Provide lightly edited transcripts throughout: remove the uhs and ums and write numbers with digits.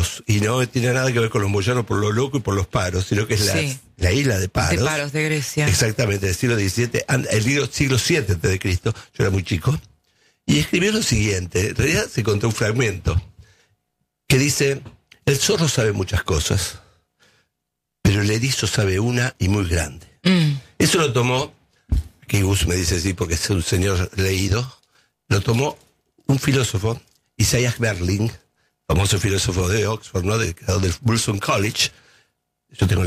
Paros, y no tiene nada que ver con los moyanos por lo loco y por los paros, sino que es la isla de Paros. De Paros, de Grecia. Exactamente, del siglo XVII, el siglo VII antes de Cristo. Yo era muy chico. Y escribió lo siguiente, en realidad se contó un fragmento, que dice: el zorro sabe muchas cosas, pero el erizo sabe una y muy grande. Eso lo tomó, que Gus me dice sí, porque es un señor leído, lo tomó un filósofo, Isaiah Berlin, famoso filósofo de Oxford, ¿no? Del Wilson College. Yo tengo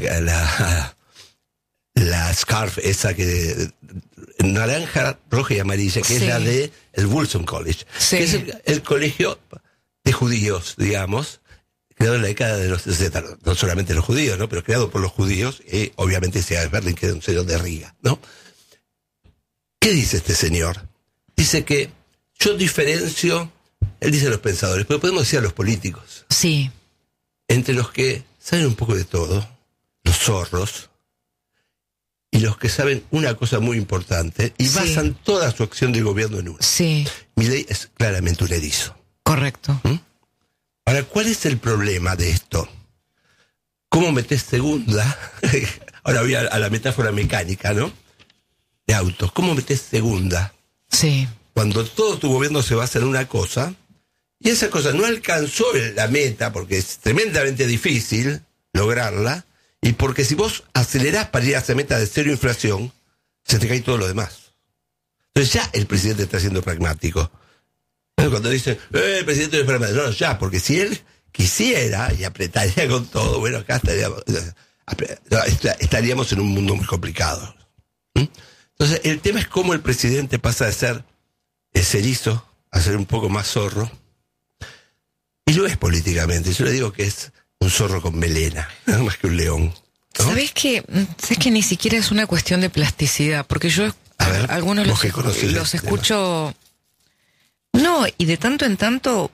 la scarf esa que naranja, roja y amarilla, que es la de el Wilson College, que es el colegio de judíos, digamos, creado en la década de los 60, no solamente los judíos, ¿no? Pero creado por los judíos, y obviamente Isaiah Berlin, que es un señor de Riga, ¿no? ¿Qué dice este señor? Dice que yo diferencio, él dice a los pensadores, pero podemos decir a los políticos. Sí. Entre los que saben un poco de todo, los zorros, y los que saben una cosa muy importante y basan toda su acción de gobierno en una. Sí. Milei es claramente un erizo. Correcto. Ahora, ¿cuál es el problema de esto? ¿Cómo metés segunda? Ahora voy a la metáfora mecánica, ¿no? De autos. ¿Cómo metés segunda? Sí. Cuando todo tu gobierno se basa en una cosa, y esa cosa no alcanzó la meta, porque es tremendamente difícil lograrla, y porque si vos acelerás para ir a esa meta de cero inflación, se te cae todo lo demás. Entonces ya el presidente está siendo pragmático. Cuando dicen, el presidente no es pragmático, no, ya, porque si él quisiera y apretaría con todo, bueno, acá estaríamos en un mundo muy complicado. Entonces el tema es cómo el presidente pasa de ser erizo a ser un poco más zorro, y lo es políticamente. Yo le digo que es un zorro con melena, nada más que un león, ¿no? ¿Sabés que ni siquiera es una cuestión de plasticidad? Porque yo algunos los escucho... No, y de tanto en tanto,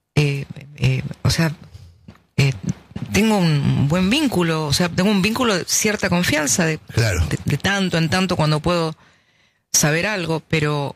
tengo un buen vínculo, tengo un vínculo de cierta confianza, de tanto en tanto cuando puedo saber algo, pero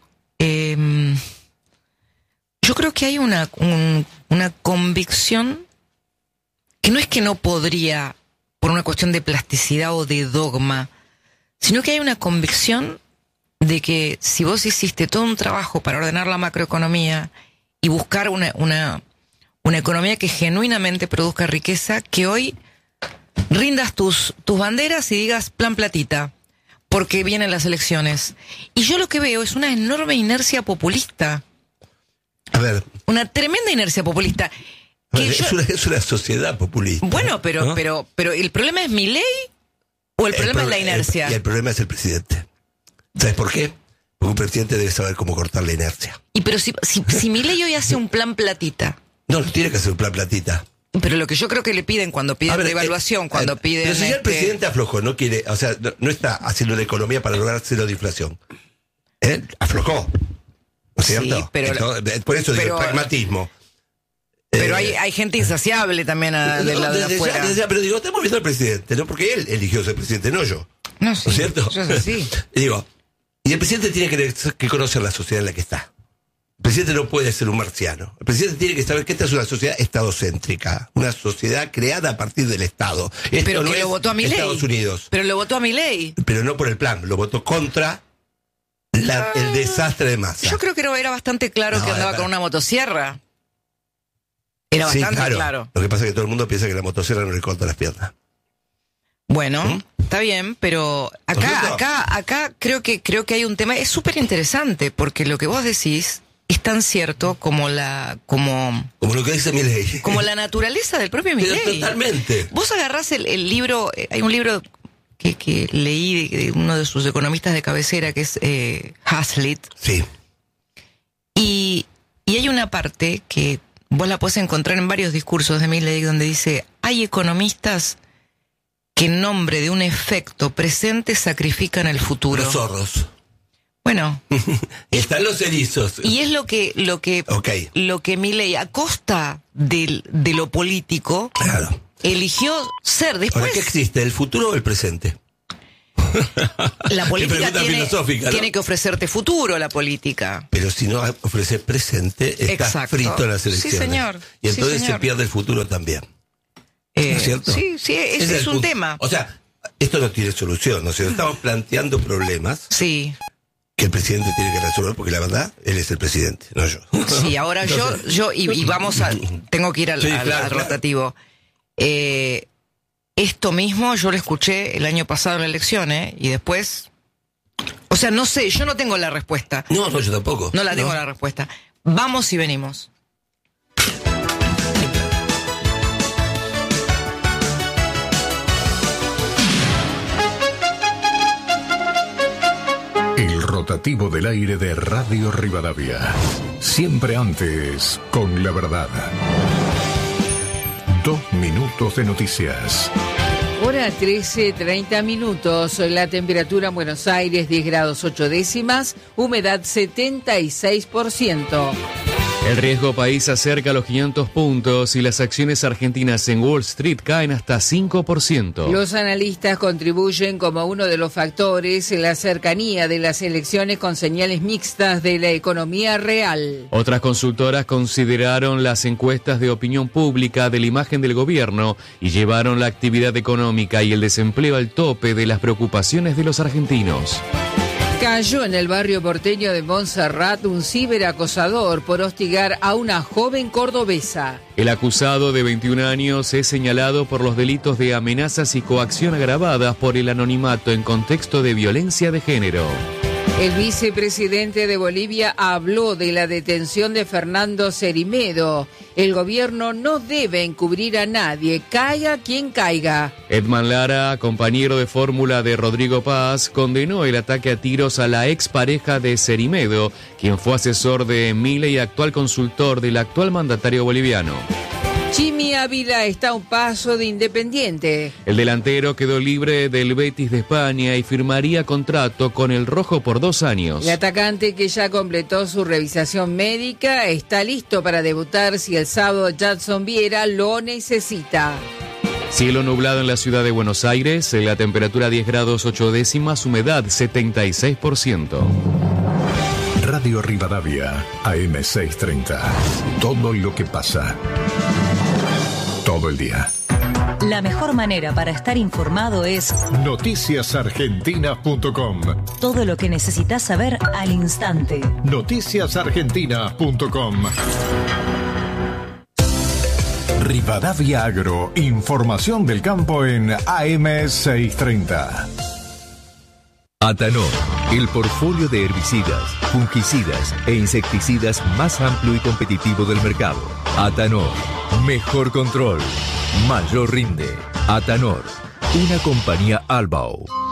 yo creo que hay una convicción que no es que no podría, por una cuestión de plasticidad o de dogma, sino que hay una convicción de que si vos hiciste todo un trabajo para ordenar la macroeconomía y buscar una economía que genuinamente produzca riqueza, que hoy rindas tus banderas y digas plan platita, porque vienen las elecciones. Y yo lo que veo es una enorme inercia populista. A ver. Una tremenda inercia populista. Es una sociedad populista. Bueno, pero ¿el problema es Milei o el problema es la inercia? El problema es el presidente. ¿Sabes por qué? Porque un presidente debe saber cómo cortar la inercia. Y pero si Milei hoy hace un plan platita. No tiene que hacer un plan platita. Pero lo que yo creo que le piden cuando piden devaluación, cuando piden... Pero si ya el presidente aflojó, no quiere, no está haciendo la economía para lograr cero de inflación. Aflojó. ¿No es cierto? Sí, pero... por eso digo, el pragmatismo. Pero hay gente insaciable también del lado de afuera. Pero digo, estamos viendo al presidente, ¿no? Porque él eligió ser presidente, no yo. No, sí, ¿no es cierto? Yo sé, sí. Y el presidente tiene que conocer la sociedad en la que está. El presidente no puede ser un marciano. El presidente tiene que saber que esta es una sociedad estadocéntrica, una sociedad creada a partir del Estado. Pero no que lo votó a Milei. Estados Unidos. Pero lo votó a Milei. Pero no por el plan, lo votó contra el desastre de Massa. Yo creo que era bastante claro que andaba con una motosierra. Era bastante claro. Lo que pasa es que todo el mundo piensa que la motosierra no le corta las piernas. Bueno, está bien, pero acá creo que hay un tema, es súper interesante, porque lo que vos decís es tan cierto como lo que dice Milei. Como la naturaleza del propio Milei. Pero totalmente. Vos agarrás el libro, hay un libro que leí de uno de sus economistas de cabecera, que es Hazlitt. Sí. Y hay una parte que vos la podés encontrar en varios discursos de Milei, donde dice, hay economistas que en nombre de un efecto presente sacrifican el futuro. Los zorros. Bueno. Están los erizos. Y es lo que Milei, a costa de lo político, eligió ser. Después, ¿Ahora qué existe, el futuro o el presente? La política filosófica, ¿no? tiene que ofrecerte futuro, la política. Pero si no ofreces presente, estás Exacto. frito en las elecciones. Sí, señor. Y entonces Sí, señor. se pierde el futuro también. ¿No es cierto? Sí, Ese es un punto. tema. O sea, esto no tiene solución, ¿no? Estamos planteando problemas Sí. que el presidente tiene que resolver, porque la verdad, él es el presidente, no yo. Sí, ahora Entonces, yo vamos a, tengo que ir al, Sí, al- claro, al claro. rotativo. Esto mismo yo lo escuché el año pasado en la elección, y después, o sea, no sé, yo no tengo la respuesta. No, yo tampoco. No la tengo la respuesta. Vamos y venimos. El rotativo del aire de Radio Rivadavia. Siempre antes, con la verdad. 2 minutos de noticias. Hora 13:30. La temperatura en Buenos Aires 10 grados 8 décimas, humedad 76%. El riesgo país acerca a los 500 puntos y las acciones argentinas en Wall Street caen hasta 5%. Los analistas contribuyen como uno de los factores en la cercanía de las elecciones con señales mixtas de la economía real. Otras consultoras consideraron las encuestas de opinión pública de la imagen del gobierno y llevaron la actividad económica y el desempleo al tope de las preocupaciones de los argentinos. Cayó en el barrio porteño de Montserrat un ciberacosador por hostigar a una joven cordobesa. El acusado de 21 años es señalado por los delitos de amenazas y coacción agravadas por el anonimato en contexto de violencia de género. El vicepresidente de Bolivia habló de la detención de Fernando Cerimedo. El gobierno no debe encubrir a nadie, caiga quien caiga. Edman Lara, compañero de fórmula de Rodrigo Paz, condenó el ataque a tiros a la expareja de Cerimedo, quien fue asesor de Milei y actual consultor del actual mandatario boliviano. Jimmy Ávila está a un paso de Independiente. El delantero quedó libre del Betis de España y firmaría contrato con el Rojo por 2 años. El atacante, que ya completó su revisación médica, está listo para debutar si el sábado Jadson Viera lo necesita. Cielo nublado en la ciudad de Buenos Aires, la temperatura 10 grados 8 décimas, humedad 76%. Radio Rivadavia, AM630. Todo lo que pasa. Todo el día. La mejor manera para estar informado es Noticiasargentinas.com. todo lo que necesitas saber al instante. Noticiasargentinas.com. Rivadavia Agro, información del campo en AM630. Atanor, el portfolio de herbicidas, fungicidas e insecticidas más amplio y competitivo del mercado. Atanor, mejor control, mayor rinde. Atanor, una compañía Albao.